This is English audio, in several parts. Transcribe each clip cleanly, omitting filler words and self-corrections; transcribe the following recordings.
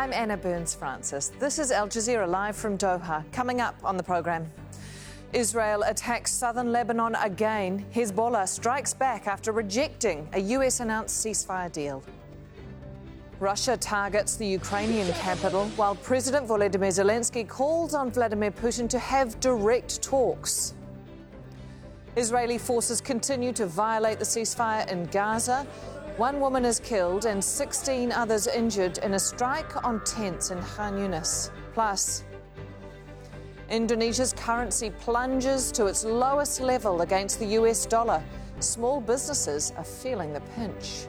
I'm Anna Burns-Francis. This is Al Jazeera live from Doha. Coming up on the programme, Israel attacks southern Lebanon again. Hezbollah strikes back after rejecting a US-announced ceasefire deal. Russia targets the Ukrainian capital, while President Volodymyr Zelensky calls on Vladimir Putin to have direct talks. Israeli forces continue to violate the ceasefire in Gaza. One woman is killed and 16 others injured in a strike on tents in Khan Yunis. Plus, Indonesia's currency plunges to its lowest level against the US dollar. Small businesses are feeling the pinch.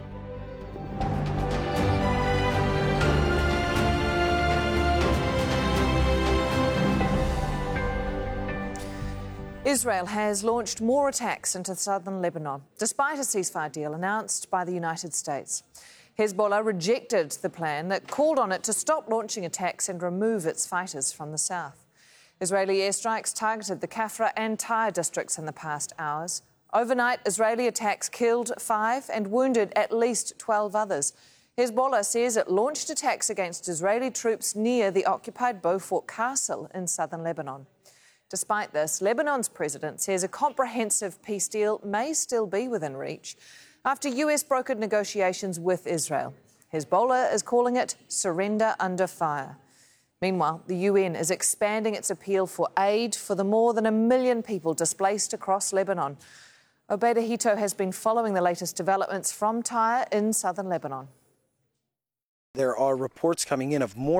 Israel has launched more attacks into southern Lebanon, despite a ceasefire deal announced by the United States. Hezbollah rejected the plan that called on it to stop launching attacks and remove its fighters from the south. Israeli airstrikes targeted the Kafra and Tyre districts in the past hours. Overnight, Israeli attacks killed 5 and wounded at least 12 others. Hezbollah says it launched attacks against Israeli troops near the occupied Beaufort Castle in southern Lebanon. Despite this, Lebanon's president says a comprehensive peace deal may still be within reach after US brokered negotiations with Israel. Hezbollah is calling it surrender under fire. Meanwhile, the UN is expanding its appeal for aid for the more than 1 million people displaced across Lebanon. Obeida Hito has been following the latest developments from Tyre in southern Lebanon. There are reports coming in of more